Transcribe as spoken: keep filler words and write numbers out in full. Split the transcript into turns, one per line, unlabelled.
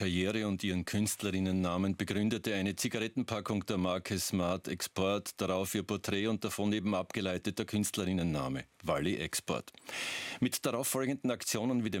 Karriere und ihren Künstlerinnennamen begründete eine Zigarettenpackung der Marke Smart Export, darauf ihr Porträt und davon eben abgeleitet der Künstlerinnenname Wally Export. Mit darauffolgenden Aktionen wie dem